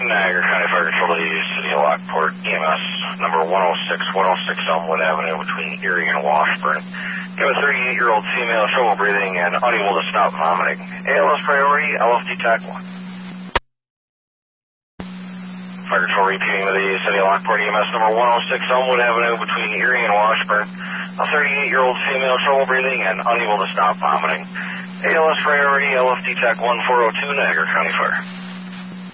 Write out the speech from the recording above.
Niagara County Fire Control to City of Lockport, EMS, number 106 Elmwood Avenue between Erie and Washburn. Got a 38-year-old female, trouble breathing and unable to stop vomiting. ALS priority, LFD TAC 1. Fire Control repeating to the City of Lockport, EMS, number 106 Elmwood Avenue between Erie and Washburn. A 38-year-old female, trouble breathing and unable to stop vomiting. ALS priority, LFD TAC 1402, Niagara County Fire.